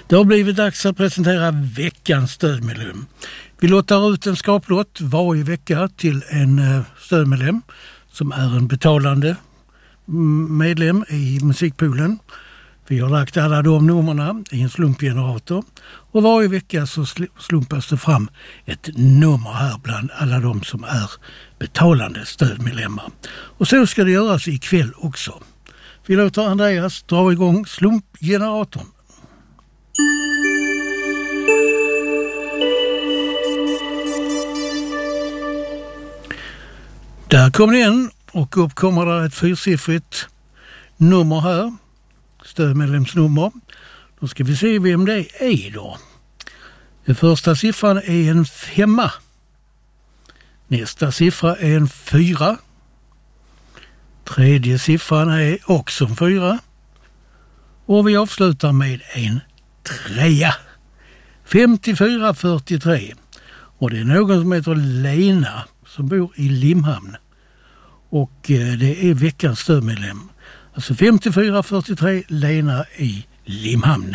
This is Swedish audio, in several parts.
Det har blivit dags att presentera veckans stödmedlem. Vi lottar ut en skaplott varje vecka till en stödmedlem som är en betalande medlem i musikpoolen. Vi har lagt alla de nummerna i en slumpgenerator och varje vecka så slumpas det fram ett nummer här bland alla de som är betalande stödmedlemmar. Och så ska det göras ikväll också. Vi låter Andreas dra igång slumpgeneratorn. Där kommer den och upp kommer det ett 4-siffrigt nummer här. Stödmedlemsnummer. Då ska vi se vem det är då. Den första siffran är en 5. Nästa siffra är en 4. Tredje siffran är också en 4. Och vi avslutar med en 3. 5443. Och det är någon som heter Lena som bor i Limhamn. Och det är veckans stödmedlem. Alltså 5443 Lena i Limhamn.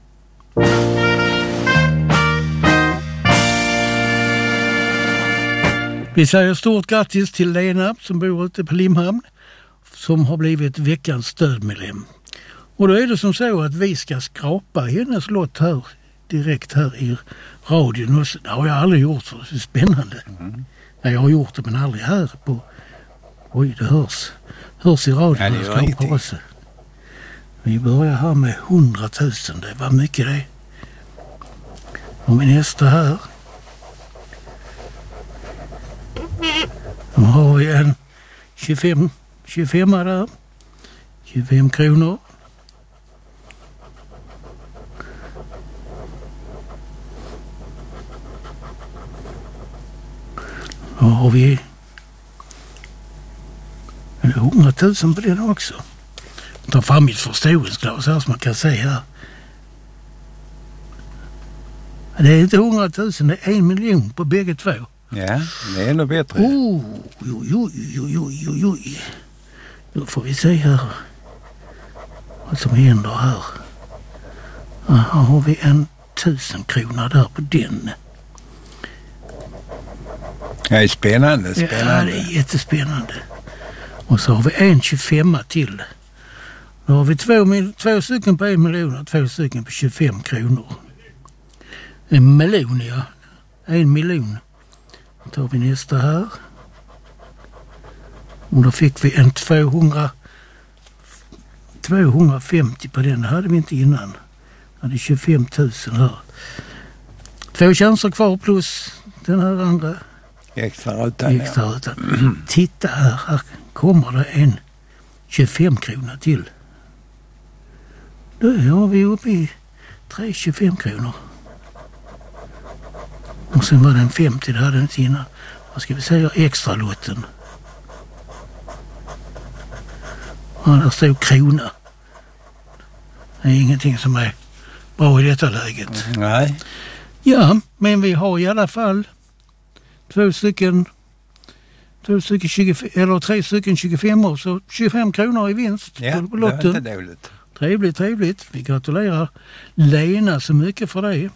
Vi säger stort grattis till Lena som bor ute på Limhamn som har blivit veckans stödmedlem. Och då är det som så att vi ska skrapa hennes lott här direkt här i radion. Det har jag aldrig gjort för det är spännande. Ja, jag har gjort det men aldrig här på... Oj, det hörs i radion. Ja, vi börjar här med 100 000. Det var mycket det. Och min nästa här. Då har vi en 25 där. 25 kronor. Då har vi 100 000 på den också. Ta fram mitt förstoringsglas här som man kan se här. Det är inte 100 000, det är 1 miljon på bägge två. Ja, det är nog bättre. Oj. Då får vi se här vad som händer här. Här har vi en 1000 kronor där på den. Det är spännande. Ja, det är jättespännande. Och så har vi en 25 till. Då har vi två stycken på 1 miljon och 2 stycken på 25 kronor. En miljon, ja. 1 miljon. Då tar vi nästa här. Och då fick vi en 250 på den. Det hade vi inte innan. Det hade 25 000 här. 2 chanser kvar plus den här andra. Extra rutan. Titta här kommer det en 25 kronor till. Då har vi uppe i 325 kronor. Och sen var det en 50, det hade inte innan. Vad ska vi säga? Extra lotten. Ja, där står krona. Det är ingenting som är bra i detta läget. Nej. Ja, men vi har i alla fall 3 stycken 25 år, så 25 kronor i vinst på lotten. Det var inte dåligt. Trevligt. Vi gratulerar Lena så mycket för det.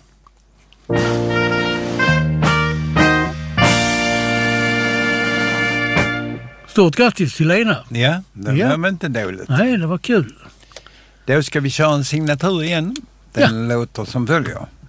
Stort grattis till Lena. Ja, det var inte dåligt. Nej, det var kul. Då ska vi köra en signatur igen. Den låter som följer.